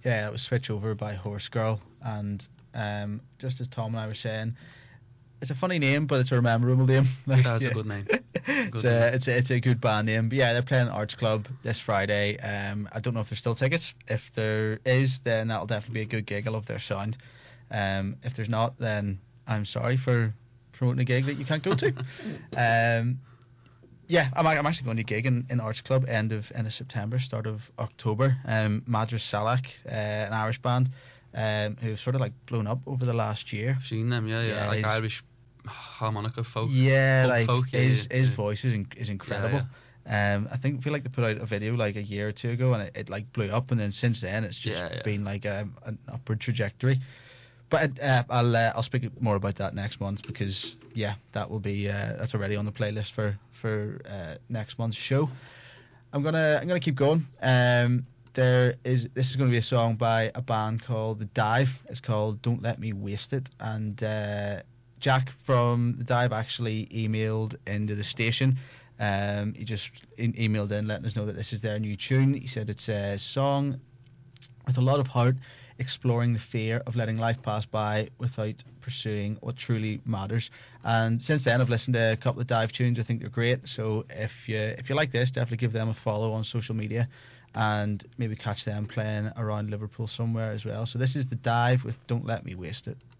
Yeah, it was Switch Over by Horse Girl, and just as Tom and I were saying, it's a funny name, but it's a memorable name. Like, That's a good name. It's a good band name. But yeah, they're playing at Arts Club this Friday. I don't know if there's still tickets. If there is, then that'll definitely be a good gig. I love their sound. If there's not, then I'm sorry for promoting a gig that you can't go to. Yeah, I'm actually going to a gig in Arts Club end of September, start of October. Madras Salak, an Irish band, who've sort of like blown up over the last year. I've seen them, yeah, like Irish harmonica folk. Yeah, like folk, his voice is incredible. Yeah. I feel like they put out a video like a year or two ago, and it like blew up, and then since then it's just been like an upward trajectory. But I'll speak more about that next month, because that will be that's already on the playlist for next month's show. I'm gonna keep going. This is going to be a song by a band called The Dive. It's called Don't Let Me Waste It, and Jack from The Dive actually emailed into the station. He just emailed in letting us know that this is their new tune. He said it's a song with a lot of heart, exploring the fear of letting life pass by without pursuing what truly matters. And since then I've listened to a couple of Dive tunes. I think they're great, so if you like this, definitely give them a follow on social media and maybe catch them playing around Liverpool somewhere as well. So this is The Dive with Don't Let Me Waste It.